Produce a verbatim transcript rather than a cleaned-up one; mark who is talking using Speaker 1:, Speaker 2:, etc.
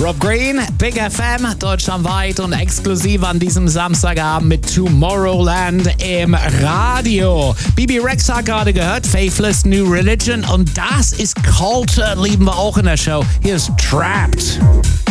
Speaker 1: Rob Green, Big F M, deutschlandweit und exklusiv an diesem Samstagabend mit Tomorrowland im Radio. Bibi Rex hat gerade gehört, Faithless New Religion, und das ist Culture, lieben wir auch in der Show. Hier ist Trapped.